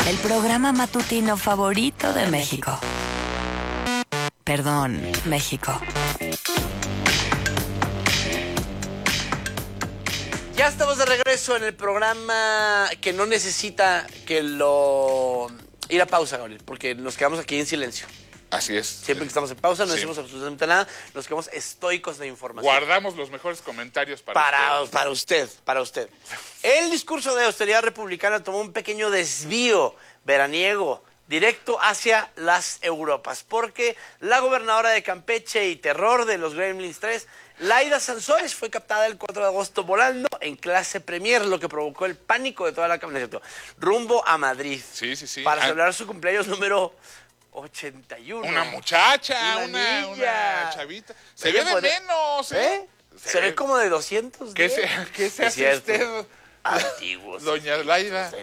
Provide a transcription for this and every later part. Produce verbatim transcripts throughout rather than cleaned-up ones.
El programa matutino favorito de México. Perdón, México. Ya estamos de regreso en el programa que no necesita que lo... ir a pausa, Gabriel, porque nos quedamos aquí en silencio. Así es. Siempre que estamos en pausa, no Sí. decimos absolutamente nada, nos quedamos estoicos de información. Guardamos los mejores comentarios para, Para, usted. para usted, para usted. El discurso de austeridad republicana tomó un pequeño desvío veraniego directo hacia las Europas, porque la gobernadora de Campeche y terror de los Gremlins tres, Laida Sansores, fue captada el cuatro de agosto volando en clase premier, lo que provocó el pánico de toda la caminata rumbo a Madrid. Sí, sí, sí. Para Ah. celebrar su cumpleaños número ochenta y uno. Una muchacha, Una una, niña. una chavita. Se Ella ve de podría- menos, ¿eh? ¿Eh? Se, ve como de doscientos. ¿Qué se, qué se Es hace cierto. usted, Antiguos. doña Laida?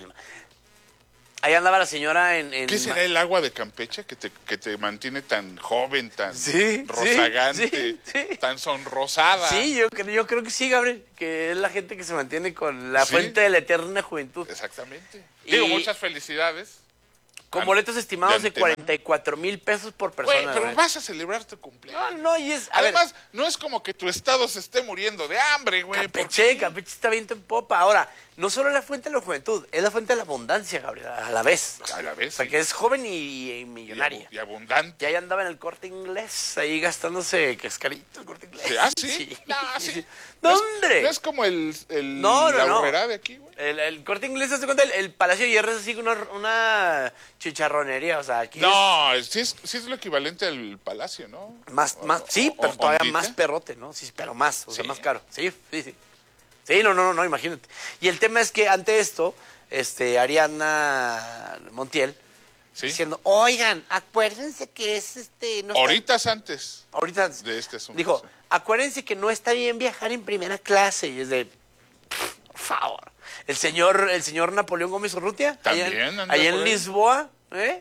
Ahí andaba la señora en... en ¿Qué será el agua de Campeche que te, que te mantiene tan joven, tan Sí, rozagante, sí, sí. tan sonrosada? Sí, yo, cre- yo creo que sí, Gabriel, que es la gente que se mantiene con la Sí. fuente de la eterna juventud. Exactamente. Y- Digo, muchas felicidades. Con An- boletos estimados de de antemano. cuarenta y cuatro mil pesos por Güey, persona. pero Gabriel. vas a celebrar tu cumpleaños. No, no, y es... A ver, Además, no es como que tu estado se esté muriendo de hambre, güey. Campeche, Campeche está viento en popa. Ahora, no solo es la fuente de la juventud, es la fuente de la abundancia, Gabriel, a la vez. A la vez, O sea, sí. que es joven y, y Y, millonaria. abu- y abundante. Y ahí andaba en el Corte Inglés, ahí gastándose cascarito el Corte Inglés. Sí, ¿ah, sí? No, sí. No, No es- hombre. No es como el, el No, no, la no. Aurrera de aquí, güey. El, el Corte Inglés, ¿te cuenta? El, el Palacio de Hierro es así una, una chicharronería, o sea, aquí No, sí es, sí es lo equivalente al Palacio, ¿no? es más, más, O- sí, o- pero o- todavía ondita. más perrote, ¿no? Sí, pero más, o sea, Sí. más caro. Sí, sí, sí. Sí, no, no, no, no, imagínate. Y el tema es que ante esto, este, Ariana Montiel, Sí. diciendo, oigan, acuérdense que es este... No está- Horitas antes. ahorita de este asunto, dijo, sí. acuérdense que no está bien viajar en primera clase. Y es de, por favor. El señor, el señor Napoleón Gómez Urrutia, allá en- También anda allá por en ahí. Lisboa, ¿eh?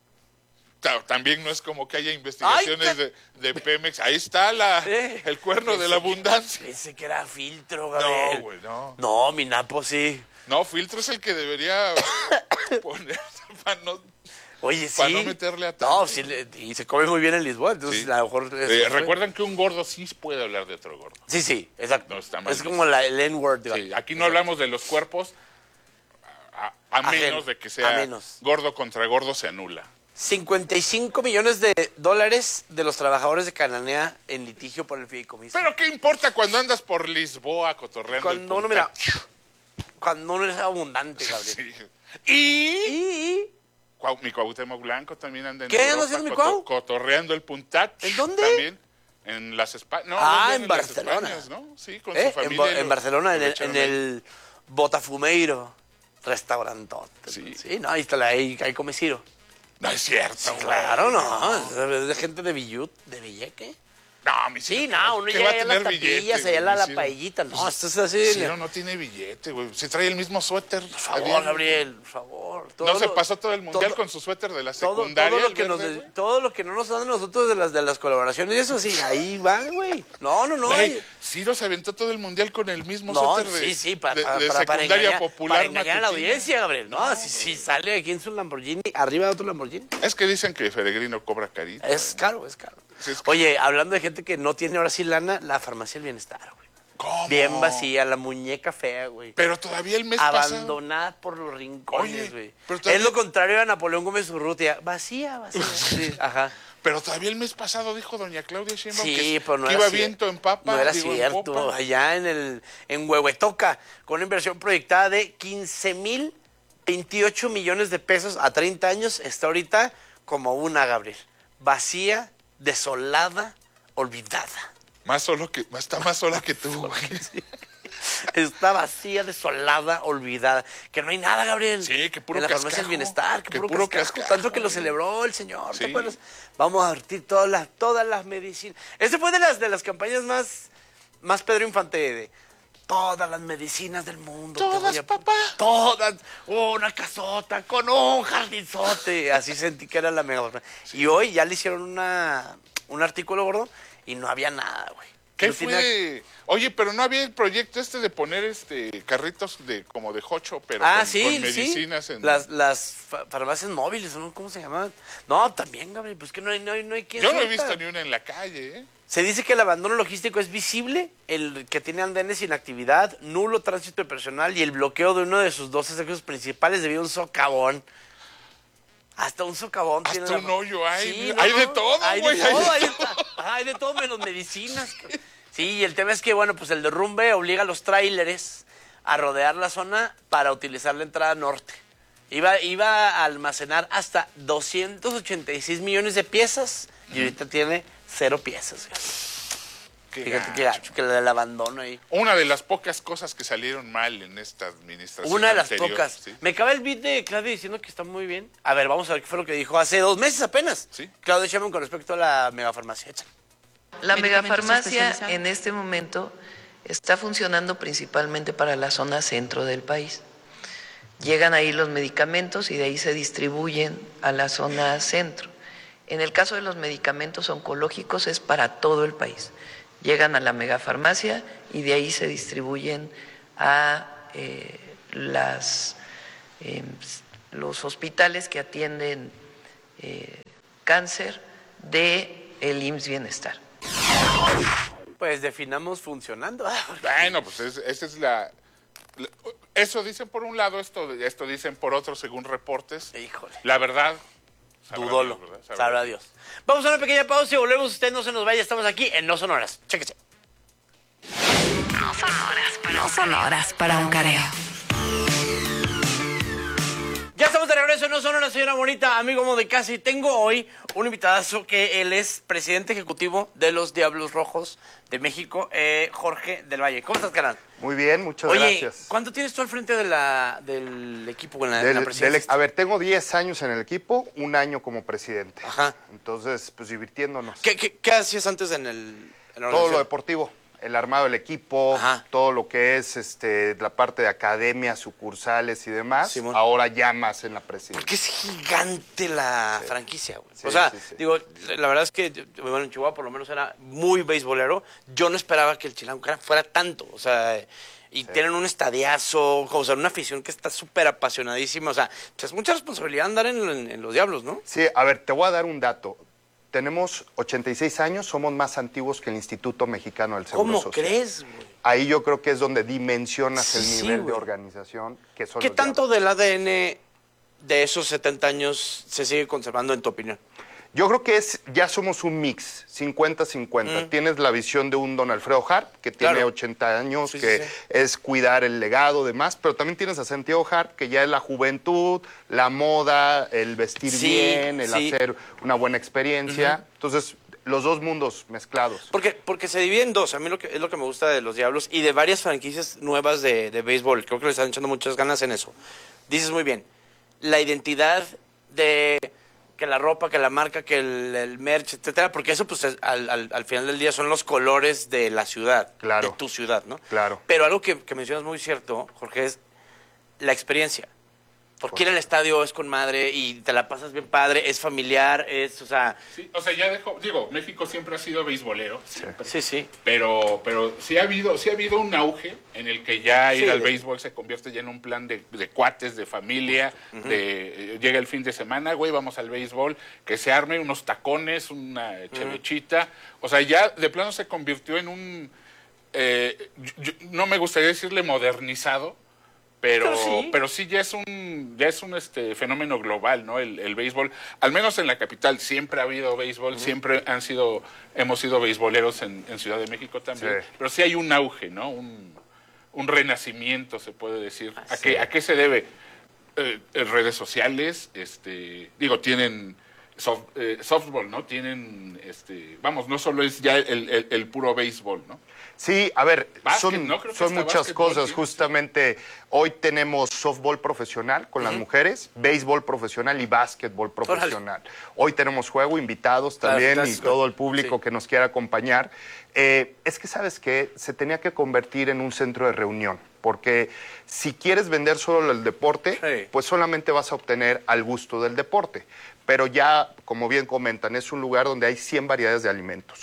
Ta- También no es como que haya investigaciones Ay, de, de Pemex. Ahí está la, Eh, el cuerno de la abundancia. Pensé que era filtro, Gabriel. No, güey, no. No, mi Napo sí. No, filtro es el que debería ponerse para no... Oye, sí. Para no meterle a tanto. No, sí, le- y se come muy bien en Lisboa, entonces Sí. a lo mejor... eso Eh, fue. recuerdan que un gordo sí puede hablar de otro gordo. Sí, sí, exacto. No está mal es visto. como la, el N-word. Sí, digamos. aquí no hablamos de los cuerpos, a, a Ajeno, menos de que a sea menos. gordo contra gordo se anula. cincuenta y cinco millones de dólares de los trabajadores de Cananea en litigio por el fideicomiso. Pero ¿qué importa cuando andas por Lisboa cotorreando Cuando el uno, mira, puntacho? cuando uno es abundante, Gabriel. Sí. Y Y... Cuau- mi Cuauhtémoc Blanco también anda en ¿Qué anda Europa haciendo mi coto- Cuau? cotorreando el puntacho. ¿En dónde? También. En las Españas. No, Ah, no, en las Barcelona. Españas, ¿no? Sí, con ¿Eh? su En, familia. Bo- y en lo- Barcelona, en lo el, echaron en ahí. el Botafumeiro restaurantote. Sí. Sí, no, ahí está la, ahí, ahí come Ciro. No es cierto, Sí, güey. claro, no. Es de gente de Villut, de Villeque. No, mi Sí, Ciro, no, uno ¿qué llega va a allá a las tener billete, tapillas, güey, allá a la, mi la Ciro? paellita. No, esto es así. Ciro no tiene billete, güey. Se trae el mismo suéter. Por favor, Gabriel, por favor. Todo No se lo- pasó todo el mundial todo- con su suéter de la todo, secundaria. todo lo el que nos verde, de- güey. todo lo que no nos dan a nosotros de las de las colaboraciones y eso sí, ahí van, güey. No, no, no. Güey, hay- Ciro se aventó todo el mundial con el mismo No, suéter de, sí, sí, para, de- para, de para, para secundaria engañar, popular para engañar a la matutina. audiencia, Gabriel. No, sí, sí, sale aquí en su Lamborghini, arriba de otro Lamborghini. Es que dicen que Peregrino cobra carito. Es caro, es caro. Sí, es caro. Oye, hablando de gente que no tiene ahora sí lana, la farmacia del bienestar, güey. ¿Cómo? Bien vacía, la muñeca fea, güey. Pero todavía el mes pasado. Abandonada por los rincones, Oye, güey. pero todavía- Es lo contrario a Napoleón Gómez Urrutia. Vacía, vacía. Sí, ajá. Pero todavía el mes pasado dijo doña Claudia Sheinbaum Sí, que, pero no que era iba cier- viento en papa. No era digo, en cierto. popa. Allá en el en Huehuetoca, con una inversión proyectada de quince mil veintiocho millones de pesos a treinta años, está ahorita como una, Gabriel. Vacía, desolada, olvidada. Más solo que, está más sola que tú, güey. Está vacía, desolada, olvidada. Que no hay nada, Gabriel. Sí, que puro en la farmacia cascajo. del bienestar, que, Que puro, puro cascajo. cascajo, Tanto que lo güey. celebró el señor, ¿te Sí. acuerdas? Vamos a vertir todas las, todas las medicinas. Ese fue de las, de las campañas más, más Pedro Infante de todas las medicinas del mundo. te Todas, voy a- papá. Todas. Una casota con un jardinzote. Así sentí que era la mejor. Y hoy ya le hicieron una, un artículo, gordo, y no había nada, güey. ¿Qué No fue? tiene- Oye, pero no había el proyecto este de poner este carritos de como de jocho, pero Ah, con, sí, con sí. medicinas en... Las, las fa- farmacias móviles, ¿no? ¿Cómo se llamaban? No, también, Gabriel, pues que no hay, no hay, no hay quien Yo no he suelta. visto ni una en la calle, ¿eh? Se dice que el abandono logístico es visible, el que tiene andenes sin actividad, nulo tránsito de personal y el bloqueo de uno de sus dos accesos principales debido a un socavón. Hasta un socavón. Hasta tiene un hoyo hay, Sí, hay de todo, hay güey, de hay de todo, hay de todo. to- ajá, hay de todo menos medicinas. Sí, y el tema es que, bueno, pues el derrumbe obliga a los tráileres a rodear la zona para utilizar la entrada norte. Iba, iba a almacenar hasta doscientos ochenta y seis millones de piezas y ahorita tiene cero piezas. Qué Fíjate que gacho. gacho, que el abandono ahí. Una de las pocas cosas que salieron mal en esta administración Una de las anterior, pocas. ¿sí? Me acaba el beat de Claudia diciendo que está muy bien. A ver, vamos a ver qué fue lo que dijo hace dos meses apenas. Sí. Claudia Sheinbaum con respecto a la megafarmacia. Échale. La ¿Medicamentos megafarmacia especializados? en este momento está funcionando principalmente para la zona centro del país. Llegan ahí los medicamentos y de ahí se distribuyen a la zona centro. En el caso de los medicamentos oncológicos es para todo el país. Llegan a la megafarmacia y de ahí se distribuyen a eh, las, eh, los hospitales que atienden eh, cáncer de el I M S S Bienestar. Pues definamos funcionando. Ah, Bueno, pues es- esa es la, la- Eso dicen por un lado, esto, esto dicen por otro, según reportes. Híjole. La verdad, sabrá Dudolo. Dios, ¿verdad? Sabrá Dios. Vamos a una pequeña pausa y volvemos. Usted no se nos vaya. Estamos aquí en No Son Horas. Chéquese. No son horas para, no son horas para un careo. Ya estamos de regreso en No Son Horas, señora bonita, amigo amo de casa. Y tengo hoy un invitadazo que él es presidente ejecutivo de los Diablos Rojos de México, eh, Jorge del Valle. ¿Cómo estás, canal? Muy bien, muchas Oye, gracias. ¿cuánto tienes tú al frente de la, del equipo en la, en la Del- presidencia? del- a ver, tengo diez años en el equipo, un año como presidente. Ajá. Entonces, pues divirtiéndonos. ¿Qué, qué, qué hacías antes en, el, en la Todo lo organización? deportivo, el armado del equipo, Ajá. todo lo que es este, la parte de academia, sucursales y demás. Simón. Ahora ya más en la presidencia. Porque es gigante la franquicia, güey. Sí, o sea, sí, sí. digo, la verdad es que, bueno, en Chihuahua por lo menos era muy beisbolero. Yo no esperaba que el Chilango fuera tanto, o sea, y tienen un estadiazo, o sea, una afición que está súper apasionadísima. O sea, es mucha responsabilidad andar en, en- en los Diablos, ¿no? Sí, a ver, te voy a dar un dato. Tenemos ochenta y seis años, somos más antiguos que el Instituto Mexicano del Seguro ¿Cómo Social. crees, güey? Ahí yo creo que es donde dimensionas Sí, el sí, nivel de güey. organización que son ¿Qué los tanto Diablos. del A D N de esos setenta años se sigue conservando, en tu opinión? Yo creo que es, ya somos un mix, cincuenta cincuenta. Mm. Tienes la visión de un Don Alfredo Harp, que tiene Claro. ochenta años, Sí, que sí, sí. es cuidar el legado, demás, pero también tienes a Santiago Harp, que ya es la juventud, la moda, el vestir Sí, bien, el sí. hacer una buena experiencia. Entonces, los dos mundos mezclados. Porque, porque se divide en dos. A mí lo que, es lo que me gusta de los Diablos y de varias franquicias nuevas de, de béisbol. Creo que le están echando muchas ganas en eso. Dices muy bien. La identidad de que la ropa, que la marca, que el, el merch, etcétera. Porque eso, pues, es- al, al, al final del día son los colores de la ciudad. Claro. De tu ciudad, ¿no? Claro. Pero algo que, que mencionas muy cierto, Jorge, es la experiencia. Porque ir al estadio es con madre y te la pasas bien padre, es familiar, es, o sea... Sí, o sea, ya dejó, digo, México siempre ha sido beisbolero, siempre. Sí, sí. Pero, pero sí ha habido, sí ha habido un auge en el que ya ir Sí, al de- béisbol se convierte ya en un plan de, de cuates, de familia, de eh, llega el fin de semana, güey, vamos al béisbol, que se arme unos tacones, una chevechita. O sea, ya de plano se convirtió en un, eh, yo- yo- no me gustaría decirle modernizado, pero, Pero sí. pero sí ya es un, ya es un este fenómeno global, ¿no? El, el béisbol, al menos en la capital siempre ha habido béisbol, siempre han sido, hemos sido beisboleros en, en Ciudad de México también, Sí. pero sí hay un auge, ¿no? Un, un renacimiento, se puede decir. ¿A sí. qué, a qué se debe? Eh, eh, redes sociales, este, digo, tienen soft- eh, softball, ¿no? Tienen, este, vamos, no solo es ya el, el- el puro béisbol, ¿no? Sí, a ver, Básquet, son, ¿no? Creo que son hasta muchas básquetbol cosas. tiene. Justamente hoy tenemos softball profesional con las mujeres, béisbol profesional y básquetbol profesional. Hoy tenemos juego, invitados Claro, también claro, y todo el público sí. que nos quiera acompañar. Eh, es que, ¿sabes qué? Se tenía que convertir en un centro de reunión. Porque si quieres vender solo el deporte, Sí. pues solamente vas a obtener al gusto del deporte. Pero ya, como bien comentan, es un lugar donde hay cien variedades de alimentos.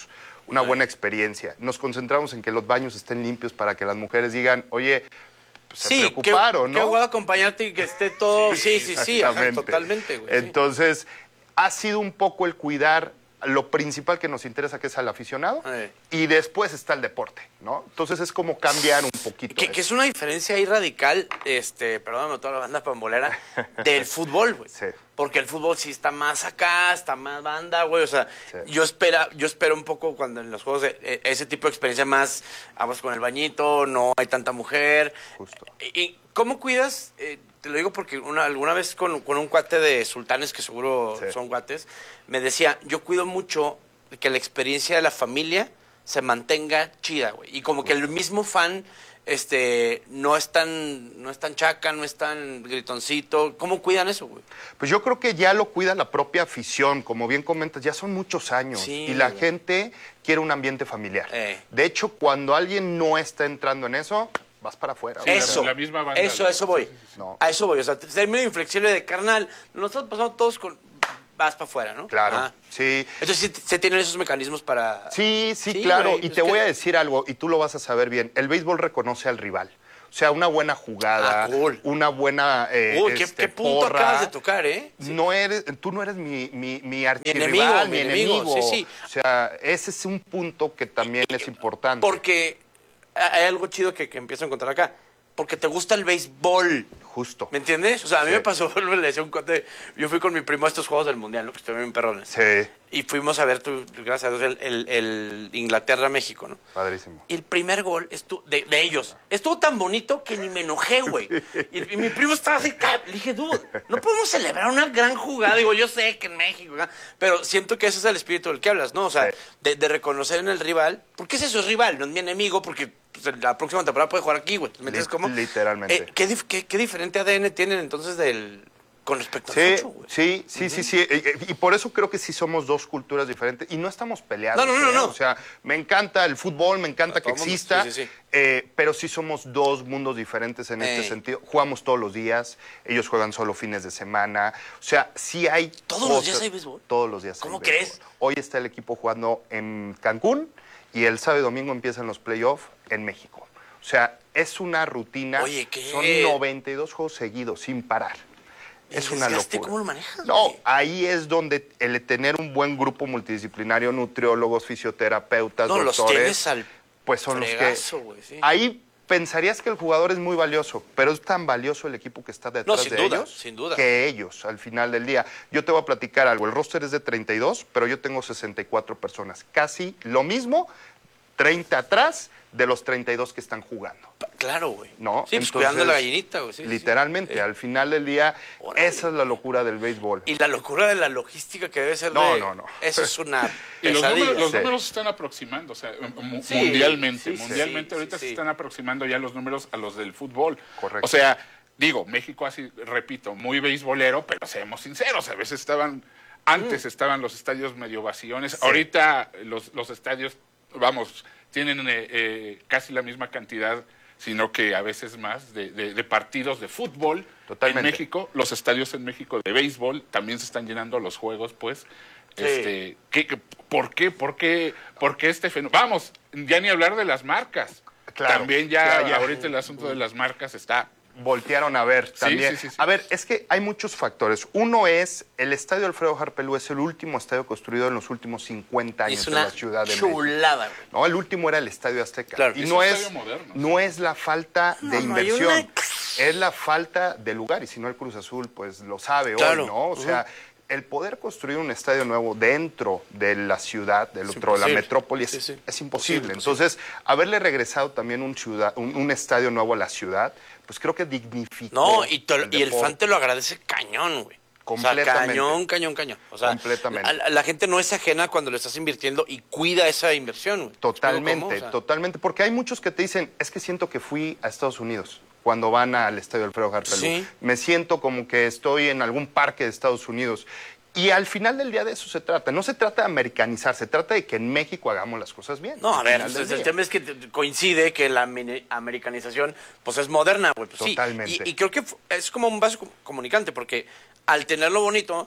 una Sí. buena experiencia. Nos concentramos en que los baños estén limpios para que las mujeres digan, oye, pues, se Sí, preocuparon, qué, ¿no? qué voy a acompañarte y que esté todo... Sí, sí, sí, ajá, Exactamente. totalmente, güey. sí. Entonces, ha sido un poco el cuidar lo principal que nos interesa, que es al aficionado, Eh. y después está el deporte, ¿no? Entonces es como cambiar un poquito. Que, que eso. es una diferencia ahí radical, este, perdóname toda la banda pambolera, del fútbol, güey. Sí. Porque el fútbol sí está más acá, está más banda, güey. O sea, Sí. yo espera, yo espero un poco cuando en los juegos de, eh, ese tipo de experiencia más, vamos con el bañito, no hay tanta mujer. Justo. ¿Y, y cómo cuidas? Eh, te lo digo porque una, alguna vez con, con un cuate de sultanes, que seguro Sí. son cuates, me decía, yo cuido mucho que la experiencia de la familia se mantenga chida, güey. Y como que el mismo fan este no es tan no es tan chaca, no es tan gritoncito. ¿Cómo cuidan eso, güey? Pues yo creo que ya lo cuida la propia afición, como bien comentas, ya son muchos años Sí, y la güey. gente quiere un ambiente familiar. Eh. De hecho, cuando alguien no está entrando en eso, vas para afuera. Sí, güey. Eso, la misma banda. eso, a eso voy. No. A eso voy. O sea, término inflexible de carnal. Nosotros pasamos todos con. Vas para afuera, ¿no? Claro, Ah. sí. Entonces sí se tienen esos mecanismos para. Sí, sí, Sí, claro. güey, y pues te que- voy a decir algo, y tú lo vas a saber bien. El béisbol reconoce al rival. O sea, una buena jugada, Ah, cool. una buena eh, Uy, qué, este, qué punto porra. acabas de tocar, ¿eh? Sí. No eres, tú no eres mi, mi, mi enemigo, archirrival, mi mi enemigo, enemigo. sí, sí. O sea, ese es un punto que también es importante. Porque hay algo chido que, que empiezo a encontrar acá. Porque te gusta el béisbol. Justo. ¿Me entiendes? O sea, a mí Sí. me pasó, le decía un cuate, yo fui con mi primo a estos Juegos del Mundial, ¿no? Que estuve bien perrones. Sí, Y fuimos a ver, tu, gracias a Dios, el, el, el Inglaterra-México, ¿no? padrísimo. Y el primer gol estuvo, de, de ellos estuvo tan bonito que ni me enojé, güey. Y, y mi primo estaba así, ca- le dije, dude, no podemos celebrar una gran jugada. Digo, yo sé que en México, ¿no? Pero siento que ese es el espíritu del que hablas, ¿no? O sea, Sí. de, de reconocer en el rival, porque ese es su rival, no es mi enemigo, porque pues, la próxima temporada puede jugar aquí, güey. ¿Me entiendes Li- cómo? literalmente. Eh, ¿qué, dif- qué, qué diferente A D N tienen entonces del con respecto al Sí, fucho, güey? sí, sí, sí, sí. Y, y por eso creo que sí somos dos culturas diferentes y no estamos peleados. No, no, no, ¿eh? no. O sea, me encanta el fútbol, me encanta que todo mundo, exista, sí, sí, sí. eh, pero sí somos dos mundos diferentes en este Ey. sentido. Jugamos todos los días, ellos juegan solo fines de semana. O sea, sí hay ¿Todos los cosas- días hay béisbol? Todos los días hay ¿Cómo béisbol. crees? Hoy está el equipo jugando en Cancún y el sábado y domingo empiezan los playoffs en México. O sea, es una rutina. Oye, ¿qué? Son noventa y dos juegos seguidos sin parar. Es ¿El una desgaste locura. cómo lo manejas, No, güey? ahí es donde el tener un buen grupo multidisciplinario, nutriólogos, fisioterapeutas, No, los doctores, tienes al pues son fregazo, los güey, sí. que... Ahí pensarías que el jugador es muy valioso, pero es tan valioso el equipo que está detrás sin de duda, ellos sin duda. que ellos al final del día. Yo te voy a platicar algo, el roster es de treinta y dos, pero yo tengo sesenta y cuatro personas. Casi lo mismo, treinta atrás de los treinta y dos que están jugando. Claro, güey. ¿No? Sí, pues Entonces, cuidando la gallinita, güey. sí, sí, sí. Literalmente, al final del día, Órale. esa es la locura del béisbol. Y la locura de la logística que debe ser No, de... no, no. Eso es una Y los pesadilla. números, los Sí. números se están aproximando, o sea, mu- Sí, mundialmente. sí, sí, mundialmente sí, ahorita sí, se sí. están aproximando ya los números a los del fútbol. Correcto. O sea, digo, México así, repito, muy beisbolero, pero seamos sinceros, a veces estaban, antes estaban los estadios medio vacíos, ahorita los, los estadios, vamos, tienen eh, eh, casi la misma cantidad, sino que a veces más, de, de- de partidos de fútbol. Totalmente. En México, los estadios en México de béisbol también se están llenando los juegos, pues. Sí. Este, ¿qué, qué- ¿Por qué? ¿Por qué? ¿Por qué este fenómeno? Vamos, ya ni hablar de las marcas. Claro, También ya, claro, ya. ahorita el asunto de las marcas está... Voltearon a ver también. sí, sí, sí. A ver, es que hay muchos factores. Uno es, el estadio Alfredo Harpelú es el último estadio construido en los últimos cincuenta años Es en una la Ciudad de México. chulada, güey. No, el último era el Estadio Azteca. Claro. y Es no un es, estadio moderno, no es la falta de No, no, hay inversión, una- es la falta de lugar. Y si no, el Cruz Azul, pues lo sabe Claro. hoy, ¿no? O sea, el poder construir un estadio nuevo dentro de la ciudad, dentro de la imposible. metrópoli, es, Sí, sí. es imposible. Posible, Entonces, haberle regresado también un, ciudad, un, un estadio nuevo a la ciudad, pues creo que dignificó. No, y, to- y el deporte. fan te lo agradece cañón, güey. O sea, Completamente. cañón, cañón, cañón. O sea, Completamente. La, la gente no es ajena cuando le estás invirtiendo y cuida esa inversión, güey. Totalmente, ¿Cómo? O sea, totalmente. Porque hay muchos que te dicen, es que siento que fui a Estados Unidos cuando van al estadio Alfredo Harpelú. Sí. Me siento como que estoy en algún parque de Estados Unidos. Y al final del día de eso se trata. No se trata de americanizar, se trata de que en México hagamos las cosas bien. No, a Al ver, final del entonces, el día. tema es que te- coincide que la ameri- americanización pues es moderna, güey. Pues, sí. Totalmente. Y, y creo que fu- es como un vaso com- comunicante, porque al tenerlo bonito,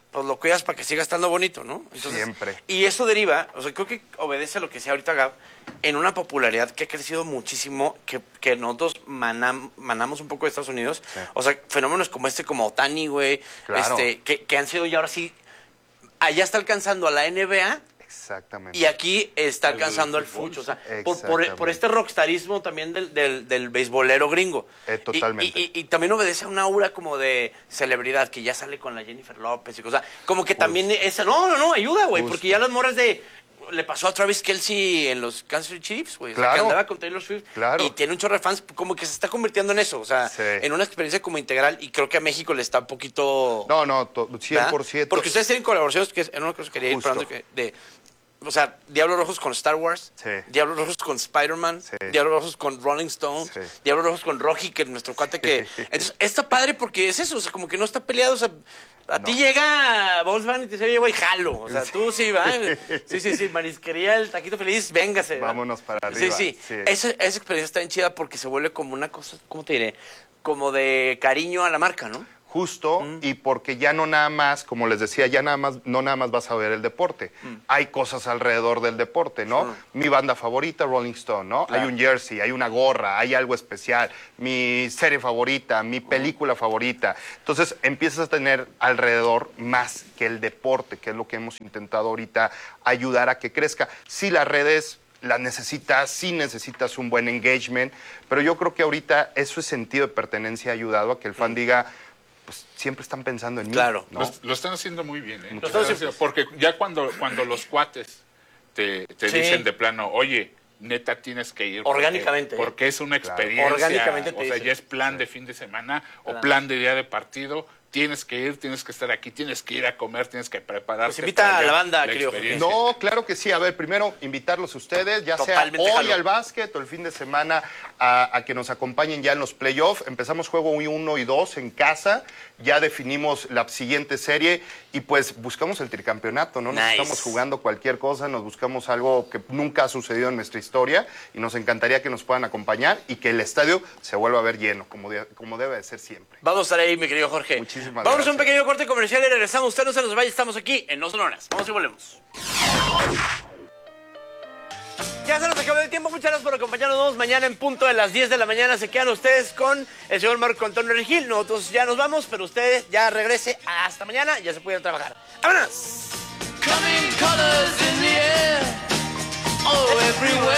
pues lo cuidas para que siga estando bonito, ¿no? Entonces, Siempre. Y eso deriva, o sea, creo que obedece a lo que sea ahorita Gab, en una popularidad que ha crecido muchísimo, que, que nosotros manam, manamos un poco de Estados Unidos. Sí. O sea, fenómenos como este, como Otani, güey, Claro. este, que, que han sido ya ahora sí, allá está alcanzando a la N B A. Exactamente. Y aquí está El alcanzando el fútbol. fucho, o sea, por, por, Exactamente. por este rockstarismo también del, del, del beisbolero gringo. Eh, Y- totalmente. Y, y- y también obedece a una aura como de celebridad, que ya sale con la Jennifer López y cosas. Como que también esa, no, no, no, ayuda, güey, Justo. porque ya las morras de... Le pasó a Travis Kelce en los Kansas City Chiefs, güey. O sea, que Claro. andaba con Taylor Swift. Claro. Y tiene un chorro de fans, como que se está convirtiendo en eso, o sea, Sí. en una experiencia como integral. Y creo que a México le está un poquito... No, no, to- cien ¿verdad? por ciento. Porque ustedes tienen colaboraciones que en una cosa quería ir Justo. hablando que de, o sea, Diablos Rojos con Star Wars, Sí. Diablos Rojos con Spider-Man, Sí. Diablos Rojos con Rolling Stones, Sí. Diablos Rojos con Rocky, que es nuestro cuate que... Entonces, está padre porque es eso, o sea, como que no está peleado, o sea, a ti llega Volkswagen y te dice, oye, güey, jalo, o sea, tú sí, va, sí, sí, sí, marisquería, el taquito feliz, véngase. ¿verdad? Vámonos para Sí, arriba, sí, sí. Esa, esa experiencia está bien chida porque se vuelve como una cosa, ¿cómo te diré? Como de cariño a la marca, ¿no? Justo, y porque ya no nada más, como les decía, ya nada más, no nada más vas a ver el deporte. Hay cosas alrededor del deporte, ¿no? Sure. Mi banda favorita, Rolling Stone, ¿no? Claro. Hay un jersey, hay una gorra, hay algo especial. Mi serie favorita, mi película favorita. Entonces empiezas a tener alrededor más que el deporte, que es lo que hemos intentado ahorita ayudar a que crezca. Sí, las redes las necesitas, sí necesitas un buen engagement, pero yo creo que ahorita eso es sentido de pertenencia ha ayudado a que el fan diga, pues siempre están pensando en mí. Claro. ¿no? Lo, lo están haciendo muy bien, ¿eh? Lo están haciendo- Porque ya cuando, cuando los cuates te, te Sí. dicen de plano, oye, neta tienes que ir. porque- Orgánicamente, ¿eh? Porque es una Claro. experiencia. Orgánicamente te o sea, dicen. ya es plan de fin de semana o Claro. plan de día de partido. Tienes que ir, tienes que estar aquí, tienes que ir a comer, tienes que prepararte. Pues invita para a la ya banda, querido Jorge. experiencia. No, claro que sí. A ver, primero invitarlos a ustedes, ya Totalmente, sea hoy jalo. al básquet o el fin de semana, a, a que nos acompañen ya en los playoffs. Empezamos juego uno y dos en casa, ya definimos la siguiente serie y pues buscamos el tricampeonato, ¿no? Nos Nice. estamos jugando cualquier cosa, nos buscamos algo que nunca ha sucedido en nuestra historia y nos encantaría que nos puedan acompañar y que el estadio se vuelva a ver lleno, como, de- como debe de ser siempre. Vamos a estar ahí, mi querido Jorge. Muchísimas Vamos a un gracias. pequeño corte comercial y regresamos. Usted no se nos vaya, estamos aquí en No Son Horas. Vamos y volvemos. Ya se nos acabó el tiempo. Muchas gracias por acompañarnos mañana en punto de las diez de la mañana. Se quedan ustedes con el señor Marco Antonio Regil. Nosotros ya nos vamos, pero ustedes ya regrese hasta mañana. Ya se pueden trabajar. ¡Vámonos! Coming colors in the air, oh, everywhere.